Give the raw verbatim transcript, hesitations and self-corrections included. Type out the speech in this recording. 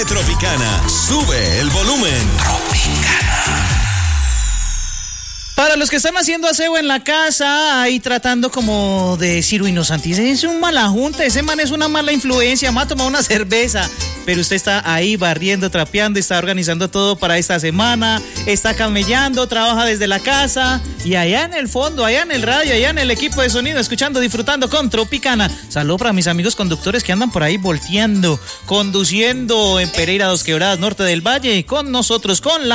Tropicana, sube el volumen. Tropicana. Para los que están haciendo aseo en la casa, ahí tratando como de decir, uy, no, Santi, ese es un mala junta, ese man es una mala influencia, me ha tomado una cerveza. Pero usted está ahí barriendo, trapeando, está organizando todo para esta semana, está camellando, trabaja desde la casa y allá en el fondo, allá en el radio, allá en el equipo de sonido, escuchando, disfrutando con Tropicana. Saludo para mis amigos conductores que andan por ahí volteando, conduciendo en Pereira, Dos Quebradas, norte del Valle, con nosotros, con la